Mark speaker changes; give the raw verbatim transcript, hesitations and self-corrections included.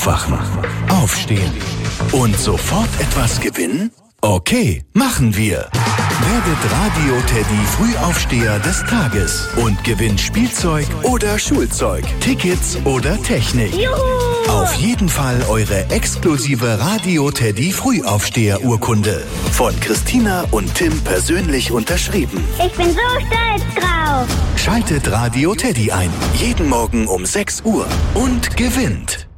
Speaker 1: Wachen, aufstehen und sofort etwas gewinnen? Okay, machen wir. Werdet Radio Teddy Frühaufsteher des Tages und gewinnt Spielzeug oder Schulzeug, Tickets oder Technik.
Speaker 2: Juhu!
Speaker 1: Auf jeden Fall eure exklusive Radio Teddy Frühaufsteher Urkunde. Von Christina und Tim persönlich unterschrieben.
Speaker 2: Ich bin so stolz drauf.
Speaker 1: Schaltet Radio Teddy ein. Jeden Morgen um sechs Uhr und gewinnt.